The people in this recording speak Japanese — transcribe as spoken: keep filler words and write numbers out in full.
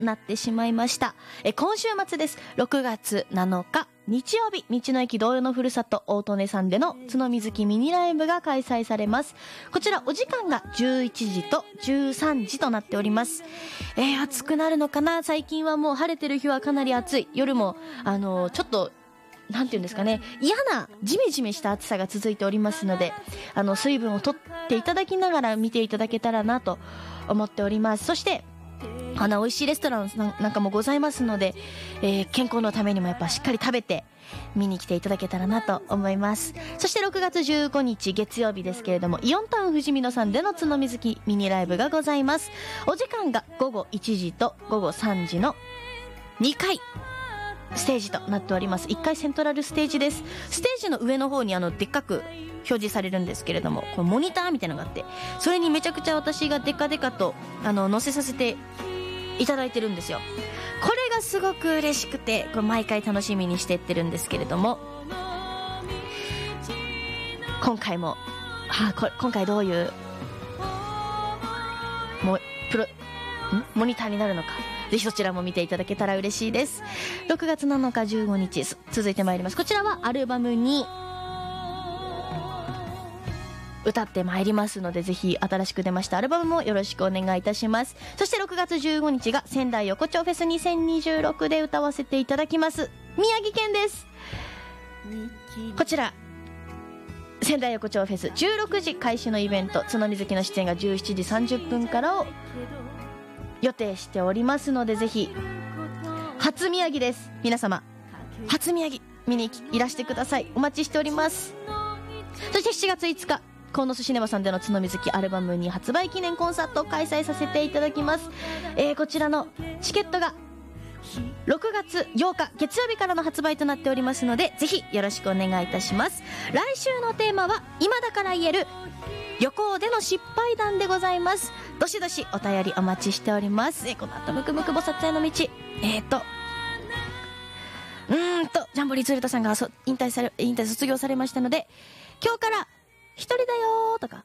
なってしまいました。え今週末です。ろくがつなのか日曜日、道の駅同様のふるさと大利根さんでの角水木ミニライブが開催されます。こちらお時間がじゅういちじとじゅうさんじとなっております。えー、暑くなるのかな。最近はもう晴れてる日はかなり暑い。夜もあのー、ちょっとなんていうんですかね、嫌なジメジメした暑さが続いておりますので、あの水分を取っていただきながら見ていただけたらなと思っております。そしてあの美味しいレストランなんかもございますので、えー、健康のためにもやっぱしっかり食べて見に来ていただけたらなと思います。そしてろくがつじゅうごにち月曜日ですけれども、イオンタウンふじみ野さんでの角水木ミニライブがございます。お時間がごごいちじとごごさんじのにかいステージとなっております。いっかいセントラルステージです。ステージの上の方にあのでっかく表示されるんですけれども、このモニターみたいなのがあって、それにめちゃくちゃ私がデカデカとあの載せさせていただいてるんですよ。これがすごく嬉しくて、これ毎回楽しみにしてってるんですけれども、今回も、はあ、これ今回どういうもプロんモニターになるのか、ぜひそちらも見ていただけたら嬉しいです。ろくがつなのかじゅうごにち続いてまいります。こちらはアルバムに歌ってまいりますので、ぜひ新しく出ましたアルバムもよろしくお願いいたします。そしてろくがつじゅうごにちが仙台横丁フェスにせんにじゅうろくで歌わせていただきます宮城県です。こちら仙台横丁フェスじゅうろくじ開始のイベント、角水木の出演がじゅうしちじさんじゅっぷんからを予定しておりますので、ぜひ初宮城です。皆様初宮城見にいらしてください。お待ちしております。そしてしちがついつかコーノスシネマさんでの角水木アルバムに発売記念コンサートを開催させていただきます。えー、こちらのチケットがろくがつようか月曜日からの発売となっておりますので、ぜひよろしくお願いいたします。来週のテーマは今だから言える旅行での失敗談でございます。どしどしお便りお待ちしております。えー、この後ムクムクぼさつへの道、えーとうーんとジャンボリーズルタさんがそ引退され引退卒業されましたので、今日から一人だよーとか